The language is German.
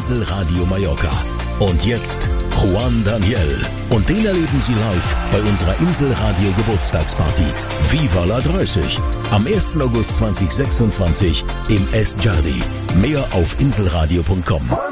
Inselradio Mallorca. Und jetzt Juan Daniel. Und den erleben Sie live bei unserer Inselradio Geburtstagsparty Viva la 30 am 1. August 2026 im Es Jardi. Mehr auf inselradio.com.